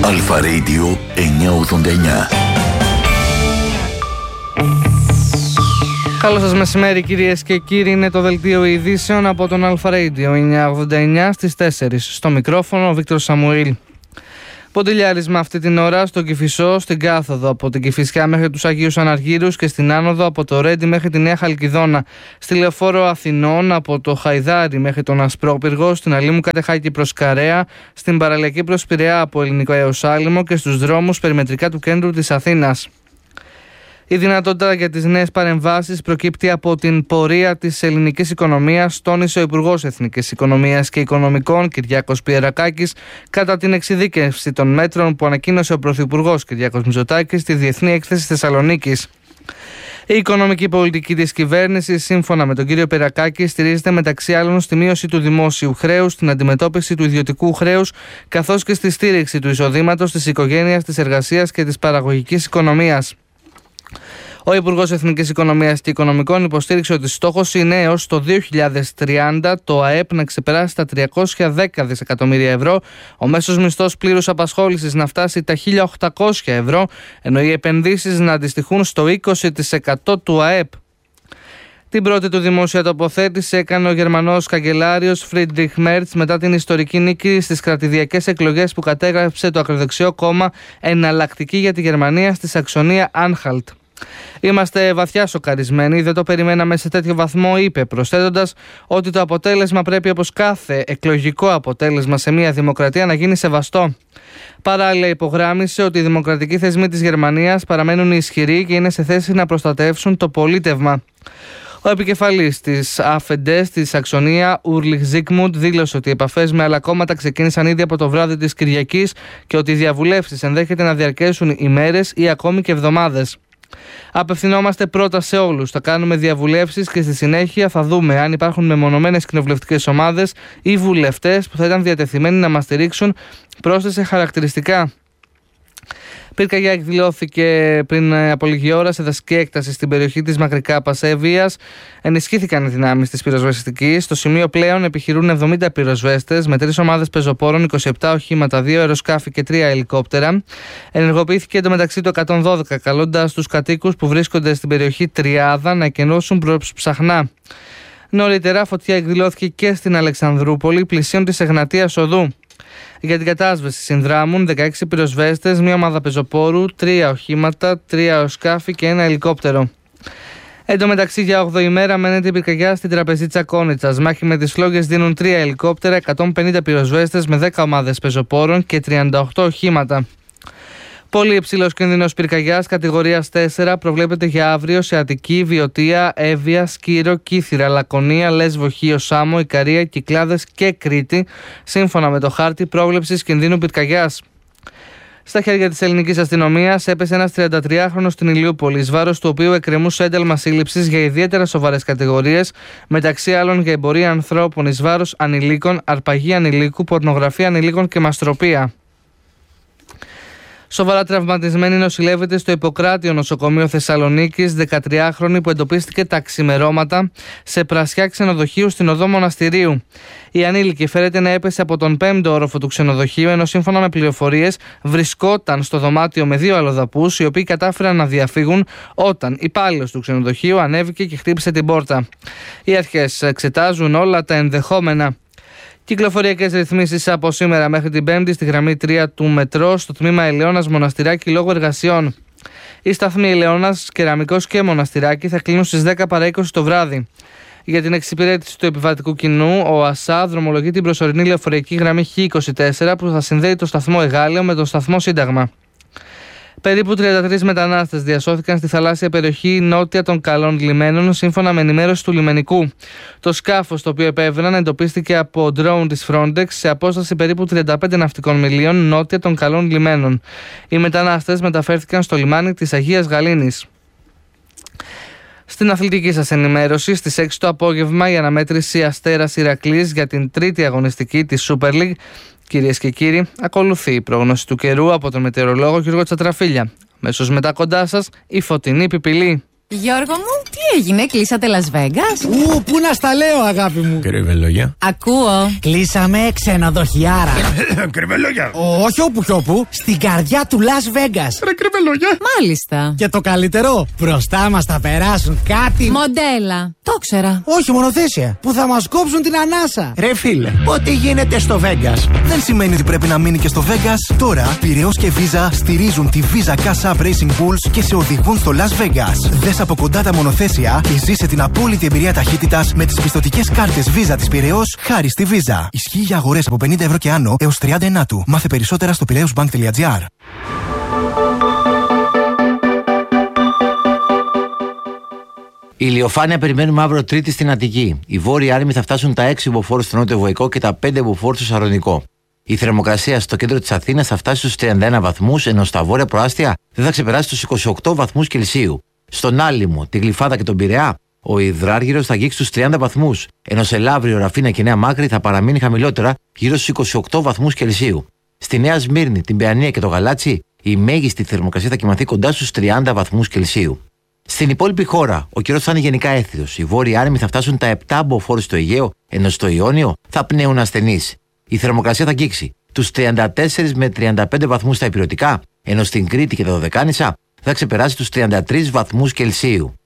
Αλφα Radio 989. Καλό σας μεσημέρι κυρίες και κύριοι, είναι το δελτίο ειδήσεων από τον Αλφα Radio 989 στις 4. Στο μικρόφωνο ο Βίκτορ Σαμουήλ. Ποντιλιάρισμα αυτή την ώρα στο Κηφισό, στην κάθοδο από την Κηφισιά μέχρι τους Αγίους Αναργύρους και στην άνοδο από το Ρέντι μέχρι τη Νέα Χαλκιδόνα. Στη Λεωφόρο Αθηνών από το Χαϊδάρι μέχρι τον Ασπρόπυργο, στην Αλήμου Κατεχάκη προς Καρέα, στην παραλιακή προς Πειραιά από Ελληνικό έως Άλυμο και στους δρόμους περιμετρικά του κέντρου της Αθήνας. Η δυνατότητα για τις νέες παρεμβάσεις προκύπτει από την πορεία της ελληνικής οικονομίας, τόνισε ο Υπουργός Εθνικής Οικονομίας και Οικονομικών Κυριάκος Πιερακάκης κατά την εξειδίκευση των μέτρων που ανακοίνωσε ο Πρωθυπουργός Κυριάκος Μητσοτάκης στη Διεθνή Έκθεση Θεσσαλονίκης. Η οικονομική πολιτική της κυβέρνησης, σύμφωνα με τον κύριο Πιερακάκη, στηρίζεται μεταξύ άλλων στη μείωση του δημόσιου χρέους, στην αντιμετώπιση του ιδιωτικού χρέους, καθώς και στη στήριξη του εισοδήματος, της οικογένειας, της εργασίας και της παραγωγικής οικονομίας. Ο Υπουργός Εθνικής Οικονομίας και Οικονομικών υποστήριξε ότι στόχος είναι έως το 2030 το ΑΕΠ να ξεπεράσει τα 310 δισεκατομμύρια ευρώ, ο μέσος μισθός πλήρους απασχόλησης να φτάσει τα 1.800 ευρώ, ενώ οι επενδύσεις να αντιστοιχούν στο 20% του ΑΕΠ. Την πρώτη του δημόσια τοποθέτηση έκανε ο Γερμανός καγκελάριος Φρίντριχ Μέρτς μετά την ιστορική νίκη στις κρατηδιακές εκλογές που κατέγραψε το ακροδεξιό κόμμα Εναλλακτική για τη Γερμανία στη Σαξονία Άνχαλτ. «Είμαστε βαθιά σοκαρισμένοι, δεν το περιμέναμε σε τέτοιο βαθμό», είπε, προσθέτοντας ότι το αποτέλεσμα πρέπει, όπως κάθε εκλογικό αποτέλεσμα σε μια δημοκρατία, να γίνει σεβαστό. Παράλληλα, υπογράμμισε ότι οι δημοκρατικοί θεσμοί της Γερμανίας παραμένουν ισχυροί και είναι σε θέση να προστατεύσουν το πολίτευμα. Ο επικεφαλής της ΑΦΕΝΤΕ στη Σαξονία, Ουρλιχ Ζίκμουντ, δήλωσε ότι οι επαφές με άλλα κόμματα ξεκίνησαν ήδη από το βράδυ της Κυριακής και ότι οι διαβουλεύσεις ενδέχεται να διαρκέσουν ημέρες ή ακόμη και εβδομάδες. «Απευθυνόμαστε πρώτα σε όλους. Θα κάνουμε διαβουλεύσεις και στη συνέχεια θα δούμε αν υπάρχουν μεμονωμένες κοινοβουλευτικές ομάδες ή βουλευτές που θα ήταν διατεθειμένοι να μας στηρίξουν», πρόσθεσε χαρακτηριστικά. Πυρκαγιά εκδηλώθηκε πριν από λίγη ώρα σε δασική έκταση στην περιοχή της Μακρικάπας Εύβοιας. Ενισχύθηκαν οι δυνάμεις της πυροσβεστικής. Στο σημείο πλέον επιχειρούν 70 πυροσβέστες με 3 ομάδες πεζοπόρων, 27 οχήματα, 2 αεροσκάφη και 3 ελικόπτερα. Ενεργοποιήθηκε εντωμεταξύ το 112, καλώντας τους κατοίκους που βρίσκονται στην περιοχή Τριάδα να εκενώσουν προς Ψαχνά. Νωρίτερα, φωτιά εκδηλώθηκε και στην Αλεξανδρούπολη, πλησίον της Εγνατίας Οδού. Για την κατάσβεση συνδράμουν 16 πυροσβέστες, 1 ομάδα πεζοπόρου, 3 οχήματα, 3 αεροσκάφη και 1 ελικόπτερο. Εν τω μεταξύ, για 8η ημέρα μένεται η πυρκαγιά στην Τραπεζίτσα Κόνιτσας. Μάχη με τις φλόγες δίνουν 3 ελικόπτερα, 150 πυροσβέστες με 10 ομάδες πεζοπόρων και 38 οχήματα. Πολύ υψηλός κίνδυνος πυρκαγιάς κατηγορίας 4 προβλέπεται για αύριο σε Αττική, Βιωτία, Εύβοια, Σκύρο, Κύθυρα, Λακωνία, Λέσβο, Χίο, Σάμο, Ικαρία, Κυκλάδες και Κρήτη, σύμφωνα με το χάρτη πρόβλεψης κινδύνου πυρκαγιάς. Στα χέρια της ελληνικής αστυνομίας έπεσε ένας 33χρονος στην Ηλιούπολη, εις βάρος του οποίου εκκρεμούσε ένταλμα σύλληψης για ιδιαίτερα σοβαρές κατηγορίες, μεταξύ άλλων για εμπορία ανθρώπων εις βάρος ανηλίκων, αρπαγή ανηλίκου, πορνογραφία ανηλίκων και μαστροπία. Σοβαρά τραυματισμένη νοσηλεύεται στο Ιπποκράτιο νοσοκομείο Θεσσαλονίκης 13χρονη που εντοπίστηκε τα ξημερώματα σε πρασιά ξενοδοχείου στην οδό Μοναστηρίου. Η ανήλικη φέρεται να έπεσε από τον 5ο όροφο του ξενοδοχείου, ενώ σύμφωνα με πληροφορίες βρισκόταν στο δωμάτιο με 2 αλλοδαπούς, οι οποίοι κατάφεραν να διαφύγουν όταν υπάλληλος του ξενοδοχείου ανέβηκε και χτύπησε την πόρτα. Οι αρχές εξετάζουν όλα τα ενδεχόμενα. Κυκλοφοριακές ρυθμίσεις από σήμερα μέχρι την Πέμπτη στη γραμμή 3 του μετρό στο τμήμα Ελαιώνας Μοναστηράκι λόγω εργασιών. Οι σταθμοί Ελαιώνας, Κεραμικός και Μοναστηράκι θα κλείνουν στις 10 παρά 20 το βράδυ. Για την εξυπηρέτηση του επιβατικού κοινού, ο ΑΣΑ δρομολογεί την προσωρινή λεωφορειακή γραμμή Χ24 που θα συνδέει το σταθμό Εγάλεο με τον σταθμό Σύνταγμα. Περίπου 33 μετανάστες διασώθηκαν στη θαλάσσια περιοχή νότια των Καλών Λιμένων, σύμφωνα με ενημέρωση του λιμενικού. Το σκάφος το οποίο επέβαιναν εντοπίστηκε από ντρόουν της Frontex σε απόσταση περίπου 35 ναυτικών μιλίων νότια των Καλών Λιμένων. Οι μετανάστες μεταφέρθηκαν στο λιμάνι της Αγίας Γαλήνης. Στην αθλητική σας ενημέρωση, στις 6 το απόγευμα η αναμέτρηση Αστέρας Ηρακλής για την τρίτη αγωνιστική της Super League. Κυρίες και κύριοι, ακολουθεί η πρόγνωση του καιρού από τον μετεωρολόγο Γιώργο Τσατραφίλια. Μέσως μετά κοντά σας η φωτεινή πιπηλή. Γιώργο μου, τι έγινε, κλείσατε Las Vegas? Πού να στα λέω, αγάπη μου. Κρυβελόγια. Ακούω. Κλείσαμε ξενοδοχιάρα. Κρυβελόγια. Όχι όπου κι όπου, στην καρδιά του Las Vegas. Ρε κρυβελόγια. Μάλιστα. Και το καλύτερο, μπροστά μας θα περάσουν κάτι. Μοντέλα. Το ξέρα. Όχι, μονοθέσια. Που θα μας κόψουν την ανάσα. Ρε φίλε, ό,τι γίνεται στο Vegas δεν σημαίνει ότι πρέπει να μείνει και στο Vegas. Τώρα, Πειραιώς και Visa στηρίζουν τη Visa Cash App Racing Bulls και σε οδηγούν στο Las Vegas. Δες από κοντά τα μονοθέσια και ζήσε την απόλυτη εμπειρία ταχύτητας με τις πιστωτικές κάρτες Visa της Πειραιώς χάρη στη Visa. Ισχύει για αγορές από 50 ευρώ και άνω έως 30 του. Μάθε περισσότερα στο piraeusbank.gr. Ηλιοφάνεια περιμένουμε αύριο Τρίτη στην Αττική. Οι βόρειοι άρμοι θα φτάσουν τα 6 μποφόρ στο νότιο Βοϊκό και τα 5 μποφόρ στο Σαρονικό. Η θερμοκρασία στο κέντρο της Αθήνας θα φτάσει στους 31 βαθμούς, ενώ στα βόρεια προάστια δεν θα ξεπεράσει τους 28 βαθμούς Κελσίου. Στον Άλυμο, τη Γλυφάδα και τον Πειραιά, ο υδράργυρος θα αγγίξει τους 30 βαθμούς, ενώ σε Λαύριο, Ραφίνα και Νέα Μάκρη θα παραμείνει χαμηλότερα, γύρω στους 28 βαθμούς Κελσίου. Στη Νέα Σμύρνη, την Παιανία και το Γαλάτσι, η μέγιστη θερμοκρασία θα κοιμαθεί κοντά στους 30 βαθμούς Κελσίου. Στην υπόλοιπη χώρα, ο καιρός θα είναι γενικά έθριος. Οι βόρειοι άρμοι θα φτάσουν τα 7 μποφόρ στο Αιγαίο, ενώ στο Ιόνιο θα πνέουν ασθενείς. Η θερμοκρασία θα αγγίξει τους 34 με 35 βαθμούς στα ηπειρωτικά, ενώ στην Κρήτη και τα Δωδεκάνησα θα ξεπεράσει τους 33 βαθμούς Κελσίου.